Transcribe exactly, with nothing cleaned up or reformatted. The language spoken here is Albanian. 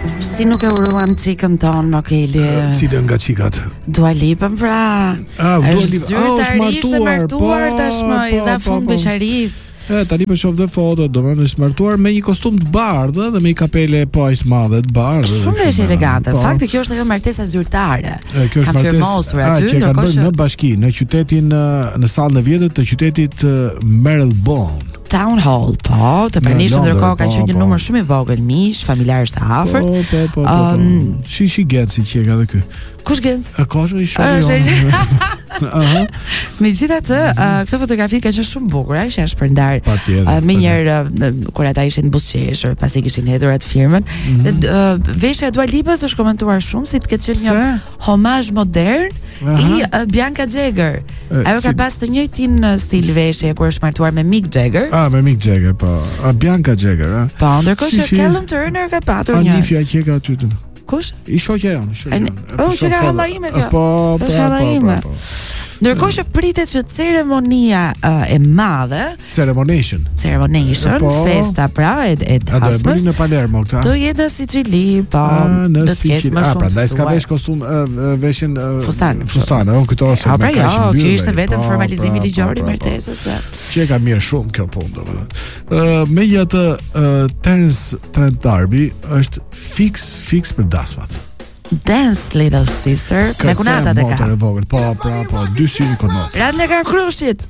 Si nuk e uruam çikën ton, Mokeli. Cilën nga çikat? Dua Lipën pra. Ah, Dua Lipa. Ah, është martuar, martuar tashmë, i dha fund beqarisë. E, tani po shoh dhe foto, domethënë është martuar me një kostum të bardhë dhe me një kapele po aq të madhe të bardhë. Shumë është elegante. Në fakt kjo është ajo martesa zyrtare. Kjo është martesa aty, ndërkohë që në bashki, në qytetin, në sallën e vjetër të qytetit Marylebone. Town Hall, po, të pranishëm ndërkohë ka qenë një numër shumë i vogël miq, familjarësh të afërt. Po, po, po, po. Um, shi shi Genci që ka dhe ky. Kush Genci? A ka i shoh. Aha. Megjithatë, këto fotografi kanë qenë shumë bukura, që janë shpërndar më njëherë kur ata ishin buzëqeshur, pasi kishin hedhur atë firmën. Veshja e Dua Lipës është komentuar shumë si të ketë qenë një homazh modern i Bianca Jagger. Ajo ka pas të njëjtin stil veshje kur është martuar me Mick Jagger. Ah, me Mick Jagger, po. A Bianca Jagger, a? Po, ndërkohë që Callum Turner ka patur një. A nifja që ka aty. Kush? I shoqja jon, shoqja jon. Oh, që ka halla ime kjo. Po, po, po. Ndërkohë që pritet që ceremonia uh, e madhe, ceremonation, ceremonation, po, festa pra e e dasmës. Do në Palermo këtë. Do jetë në Sicili, po. Do të ketë më shumë. Ah, prandaj s'ka vesh kostum, veshin fustan. Fustan, ëh, këto ose me kaq mbyllje. Kjo ishte vetëm formalizimi ligjor i martesës. Që ka mirë shumë kjo punë, domethënë. Ë, megjithatë, Terence Trent D'Arby është fix fix për dasmat. Dance Little Sister, me kunatat e ka. Motor e vogël, po, pra, po, dy sy konot. Radhën e ka Krushit.